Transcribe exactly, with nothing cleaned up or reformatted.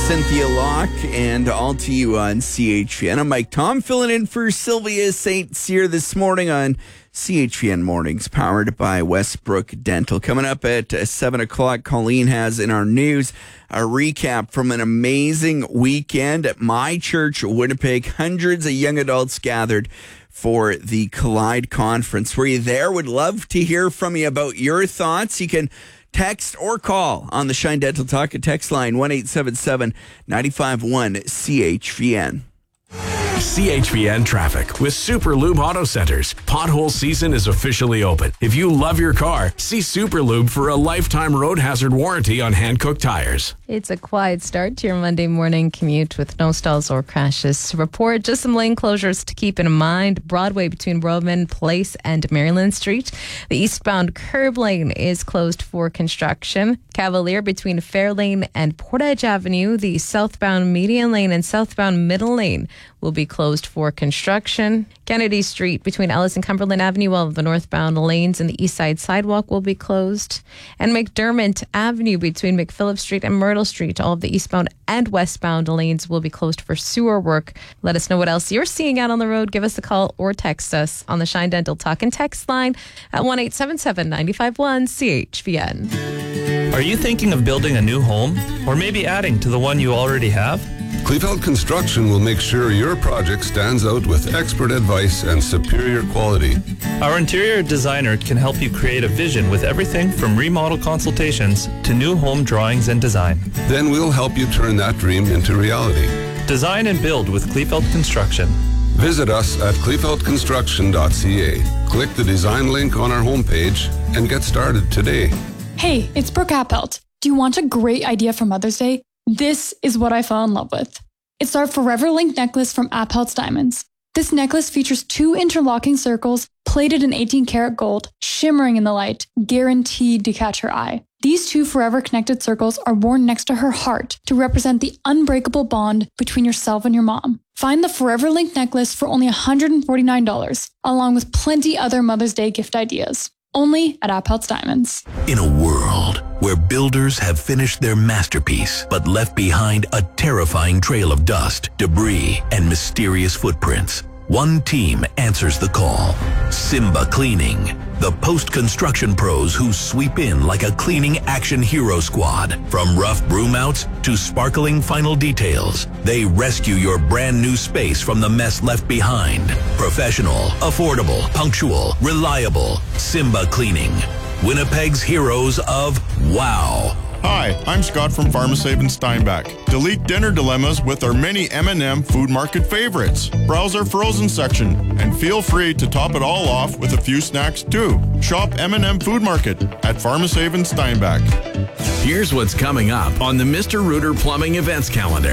Cynthia Locke, and all to you on C H V N. I'm Mike Tom, filling in for Sylvia Saint Cyr this morning on C H V N Mornings, powered by Westbrook Dental. Coming up at uh, seven o'clock, Colleen has in our news a recap from an amazing weekend at my church, Winnipeg. Hundreds of young adults gathered for the Collide Conference. Were you there? Would love to hear from you about your thoughts. You can text or call on the Shine Dental Talk and text line one eight seven seven, nine five one, C H V N. C H V N traffic with Super Lube Auto Centers. Pothole season is officially open. If you love your car, see Super Lube for a lifetime road hazard warranty on Hankook tires. It's a quiet start to your Monday morning commute with no stalls or crashes to report. Just some lane closures to keep in mind. Broadway between Roman Place and Maryland Street. The eastbound curb lane is closed for construction. Cavalier between Fairlane and Portage Avenue. The southbound median lane and southbound middle lane will be closed for construction. Kennedy Street between Ellis and Cumberland Avenue, while the northbound lanes and the east side sidewalk will be closed. And McDermott Avenue between McPhillip Street and Myrtle Street, all of the eastbound and westbound lanes will be closed for sewer work. Let us know what else you're seeing out on the road. Give us a call or text us on the Shine Dental Talk and text line at one eight seven seven, nine five one, C H V N. Are you thinking of building a new home or maybe adding to the one you already have? Kleefeld Construction will make sure your project stands out with expert advice and superior quality. Our interior designer can help you create a vision with everything from remodel consultations to new home drawings and design. Then we'll help you turn that dream into reality. Design and build with Kleefeld Construction. Visit us at kleefeld construction dot c a. Click the design link on our homepage and get started today. Hey, it's Brooke Appelt. Do you want a great idea for Mother's Day? This is what I fell in love with. It's our Forever Link necklace from Appelt's Diamonds. This necklace features two interlocking circles plated in eighteen karat gold, shimmering in the light, guaranteed to catch her eye. These two forever connected circles are worn next to her heart to represent the unbreakable bond between yourself and your mom. Find the Forever Link necklace for only one hundred forty-nine dollars, along with plenty other Mother's Day gift ideas. Only at Appelt's Diamonds. In a world where builders have finished their masterpiece but left behind a terrifying trail of dust, debris, and mysterious footprints, one team answers the call. Simba Cleaning. The post-construction pros who sweep in like a cleaning action hero squad. From rough broom outs to sparkling final details, they rescue your brand new space from the mess left behind. Professional, affordable, punctual, reliable. Simba Cleaning. Winnipeg's heroes of wow. Hi, I'm Scott from Pharmasafe and Steinbach. Delete dinner dilemmas with our many M and M Food Market favorites. Browse our frozen section and feel free to top it all off with a few snacks too. Shop M and M Food Market at Pharmasafe and Steinbach. Here's what's coming up on the Mister Rooter Plumbing events calendar.